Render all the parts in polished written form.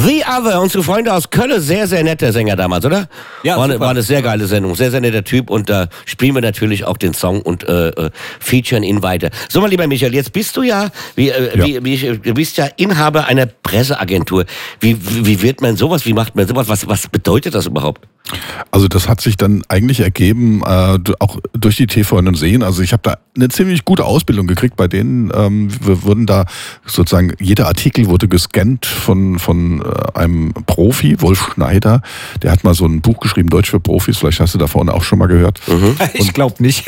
The Other, unsere Freunde aus Köln, sehr, sehr netter Sänger damals, oder? Ja, war eine sehr geile Sendung, sehr, sehr netter Typ und da spielen wir natürlich auch den Song und featuren ihn weiter. So, mein lieber Michael, jetzt bist du ja, du bist ja Inhaber einer Presseagentur. Wie wird man sowas, wie macht man sowas, was bedeutet das überhaupt? Also das hat sich dann eigentlich ergeben, auch durch die TV und Sehen. Also ich habe da eine ziemlich gute Ausbildung gekriegt bei denen. Wir wurden da sozusagen, jeder Artikel wurde gescannt von einem Profi, Wolf Schneider. Der hat mal so ein Buch geschrieben, Deutsch für Profis. Vielleicht hast du da vorne auch schon mal gehört. Mhm. Ich glaube nicht.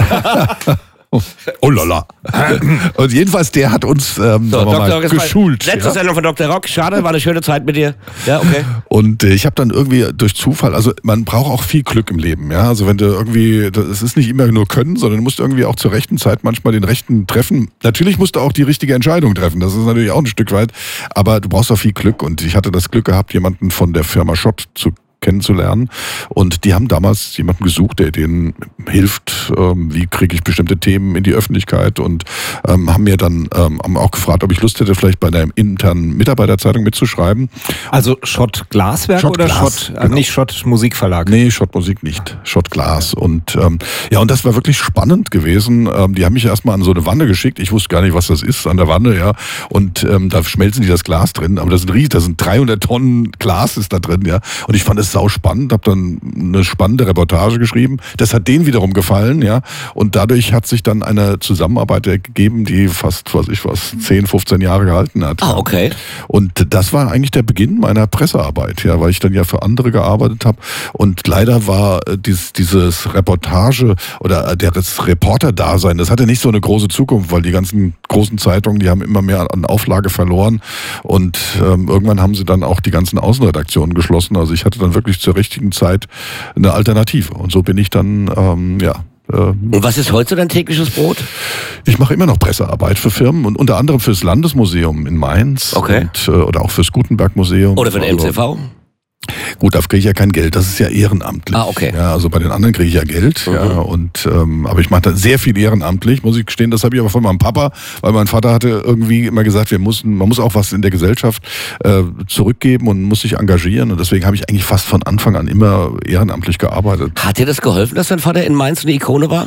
Oh lala. Und jedenfalls, der hat uns geschult. Letzte Sendung von Dr. Rock. Schade, war eine schöne Zeit mit dir. Ja, okay. Und ich habe dann irgendwie durch Zufall, also man braucht auch viel Glück im Leben. Ja? Also wenn du irgendwie, es ist nicht immer nur können, sondern du musst irgendwie auch zur rechten Zeit manchmal den rechten treffen. Natürlich musst du auch die richtige Entscheidung treffen. Das ist natürlich auch ein Stück weit. Aber du brauchst auch viel Glück. Und ich hatte das Glück gehabt, jemanden von der Firma Schott kennenzulernen. Und die haben damals jemanden gesucht, der denen hilft, wie kriege ich bestimmte Themen in die Öffentlichkeit und haben mir dann haben auch gefragt, ob ich Lust hätte, vielleicht bei einer internen Mitarbeiterzeitung mitzuschreiben. Also Schott Glaswerk oder Glas, Schott, genau. Nicht Schott Musikverlag? Nee, Schott Musik nicht. Schott Glas. Und und das war wirklich spannend gewesen. Die haben mich erstmal an so eine Wanne geschickt. Ich wusste gar nicht, was das ist an der Wanne, ja. Und da schmelzen die das Glas drin. Aber das sind 300 Tonnen Glas ist da drin, ja. Und ich fand es sau spannend, habe dann eine spannende Reportage geschrieben. Das hat denen wiederum gefallen, ja. Und dadurch hat sich dann eine Zusammenarbeit gegeben, die fast, 10, 15 Jahre gehalten hat. Ah, okay. Und das war eigentlich der Beginn meiner Pressearbeit, ja, weil ich dann ja für andere gearbeitet habe. Und leider war dieses Reportage oder das Reporter-Dasein, das hatte nicht so eine große Zukunft, weil die ganzen großen Zeitungen, die haben immer mehr an Auflage verloren. Und irgendwann haben sie dann auch die ganzen Außenredaktionen geschlossen. Also ich hatte dann wirklich zur richtigen Zeit eine Alternative. Und so bin ich dann, Und was ist heute dein tägliches Brot? Ich mache immer noch Pressearbeit für Firmen und unter anderem fürs Landesmuseum in Mainz. Okay. Oder auch fürs Gutenberg-Museum. Oder für den MCV? Gut, dafür kriege ich ja kein Geld, das ist ja ehrenamtlich. Ah, okay. Ja, also bei den anderen kriege ich ja Geld. Ja, und, aber ich mache da sehr viel ehrenamtlich, muss ich gestehen. Das habe ich aber von meinem Papa, weil mein Vater hatte irgendwie immer gesagt, man muss auch was in der Gesellschaft zurückgeben und muss sich engagieren. Und deswegen habe ich eigentlich fast von Anfang an immer ehrenamtlich gearbeitet. Hat dir das geholfen, dass dein Vater in Mainz eine Ikone war?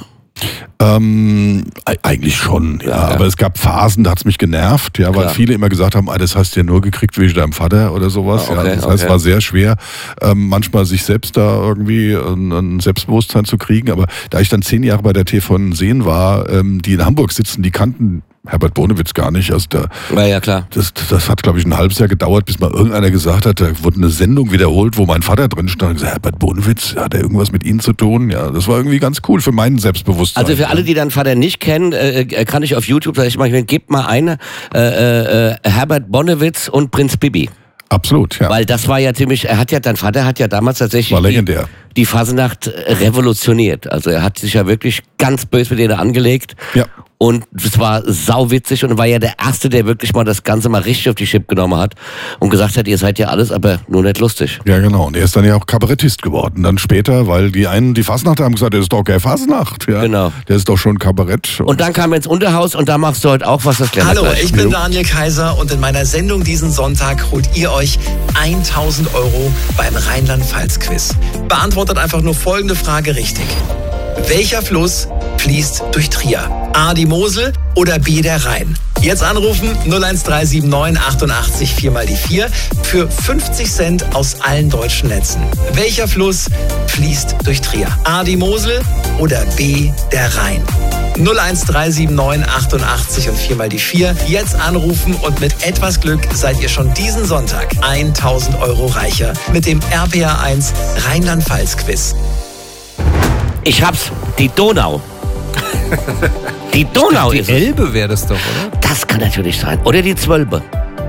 Eigentlich schon, ja. Aber es gab Phasen, da hat es mich genervt, ja, weil viele immer gesagt haben, das hast du ja nur gekriegt wegen deinem Vater oder sowas. Okay, das heißt, es war sehr schwer, manchmal sich selbst da irgendwie ein Selbstbewusstsein zu kriegen. Aber da ich dann 10 Jahre bei der TV und Sehen war, die in Hamburg sitzen, die kannten Herbert Bonewitz gar nicht. Also ja, klar. Das hat, glaube ich, ein halbes Jahr gedauert, bis mal irgendeiner gesagt hat, da wurde eine Sendung wiederholt, wo mein Vater drin stand und gesagt, Herbert Bonewitz, hat er irgendwas mit Ihnen zu tun? Ja, das war irgendwie ganz cool für mein Selbstbewusstsein. Also für alle, die deinen Vater nicht kennen, kann ich auf YouTube, gebt mal eine, Herbert Bonewitz und Prinz Bibi. Absolut, ja. Weil das war ja ziemlich, dein Vater hat ja damals tatsächlich war legendär. Die Fasnacht revolutioniert. Also er hat sich ja wirklich ganz böse mit denen angelegt. Ja. Und es war sauwitzig und war ja der Erste, der wirklich mal das Ganze mal richtig auf die Chip genommen hat und gesagt hat, ihr seid ja alles, aber nur nicht lustig. Ja, genau. Und er ist dann ja auch Kabarettist geworden. Dann später, weil die Fasnacht haben gesagt, das ist doch keine Fasnacht. Ja. Genau. Der ist doch schon Kabarett. Und dann kam er ins Unterhaus und da machst du heute auch was, das klärt. Hallo, ich bin Daniel Kaiser und in meiner Sendung diesen Sonntag holt ihr euch 1.000 € beim Rheinland-Pfalz-Quiz. Beantwortet einfach nur folgende Frage richtig. Welcher Fluss fließt durch Trier? A, die Mosel oder B, der Rhein? Jetzt anrufen 01379 88 4 mal die 4 für 50 Cent aus allen deutschen Netzen. Welcher Fluss fließt durch Trier? A, die Mosel oder B, der Rhein? 01379 88 und 4 mal die 4. Jetzt anrufen und mit etwas Glück seid ihr schon diesen Sonntag 1.000 € reicher mit dem RPA1 Rheinland-Pfalz-Quiz. Ich hab's, die Donau. Die Donau die ist Elbe wäre das doch, oder? Das kann natürlich sein. Oder die Zwölbe.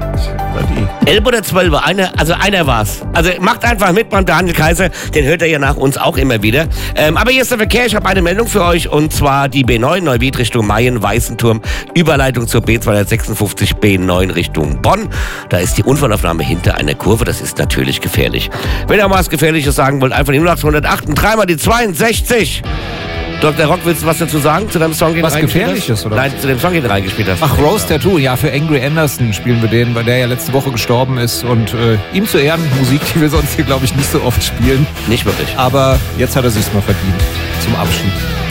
Elbe oder Zwölbe, einer war's. Also macht einfach mit beim Daniel Kaiser, den hört er ja nach uns auch immer wieder. Aber hier ist der Verkehr, ich habe eine Meldung für euch und zwar die B9 Neuwied Richtung Mayen, Weißenturm, Überleitung zur B256 B9 Richtung Bonn. Da ist die Unfallaufnahme hinter einer Kurve, das ist natürlich gefährlich. Wenn ihr mal was Gefährliches sagen wollt, einfach die 0808 und dreimal die 62. Dr. Rock, willst du was dazu sagen zu deinem Song, den Was du reingespielt Gefährliches, hast? oder? Nein, zu dem Song, den du reingespielt hast. Ach, Rose Tattoo, ja, für Angry Anderson spielen wir den, weil der ja letzte Woche gestorben ist. Und ihm zu Ehren, Musik, die wir sonst hier, glaube ich, nicht so oft spielen. Nicht wirklich. Aber jetzt hat er sich's mal verdient. Zum Abschied.